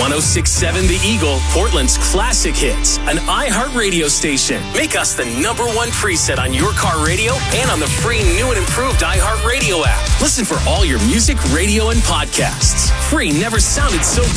106.7 The Eagle, Portland's classic hits, an iHeartRadio station. Make us the number one preset on your car radio and on the free new and improved iHeartRadio app. Listen for all your music, radio, and podcasts. Free never sounded so